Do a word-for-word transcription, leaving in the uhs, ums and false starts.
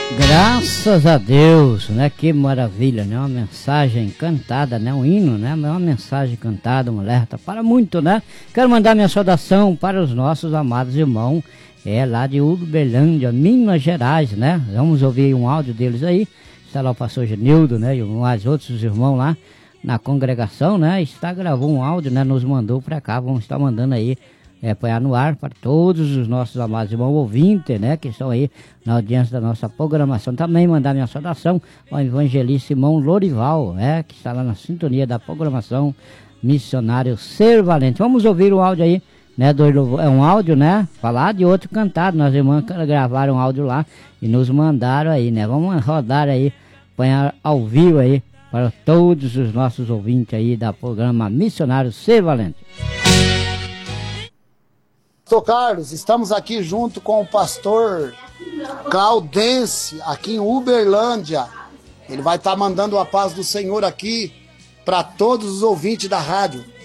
Graças a Deus, né? Que maravilha, né? Uma mensagem cantada, né? Um hino, né? Uma mensagem cantada, um alerta para muito, né? Quero mandar minha saudação para os nossos amados irmãos, é lá de Uberlândia, Minas Gerais, né? Vamos ouvir um áudio deles aí. Está lá o pastor Genildo, né? E mais outros irmãos lá na congregação, né? Está gravou um áudio, né? Nos mandou para cá, vamos estar mandando aí. É, apanhar no ar para todos os nossos amados irmãos ouvintes, né, que estão aí na audiência da nossa programação. Também mandar minha saudação ao evangelista irmão Lorival, é, que está lá na sintonia da programação Missionário Ser Valente. Vamos ouvir o áudio aí, né, do, é um áudio, né, falar de outro cantado. Nós irmãos gravaram um áudio lá e nos mandaram aí, né, vamos rodar aí, apanhar ao vivo aí para todos os nossos ouvintes aí da programa Missionário Ser Valente. Pastor Carlos, estamos aqui junto com o pastor Claudense, aqui em Uberlândia. Ele vai estar mandando a paz do Senhor aqui para todos os ouvintes da rádio.